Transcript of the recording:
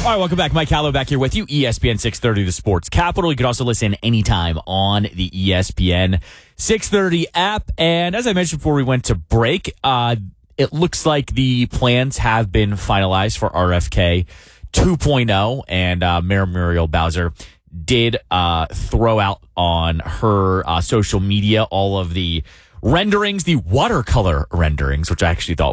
All right, welcome back. Mike Callow back here with you. ESPN 630, the Sports Capital. You can also listen anytime on the ESPN 630 app. And as I mentioned before we went to break, it looks like the plans have been finalized for RFK 2.0. And Mayor Muriel Bowser did throw out on her social media all of the renderings, the watercolor renderings, which I actually thought